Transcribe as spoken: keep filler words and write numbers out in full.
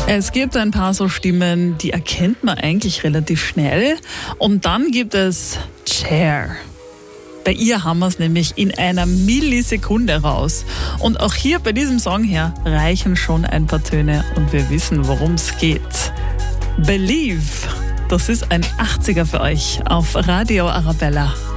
Es gibt ein paar so Stimmen, die erkennt man eigentlich relativ schnell. Und dann gibt es Cher. Bei ihr haben wir es nämlich in einer Millisekunde raus. Und auch hier bei diesem Song her reichen schon ein paar Töne und wir wissen, worum es geht. Believe, das ist ein achtziger für euch auf Radio Arabella.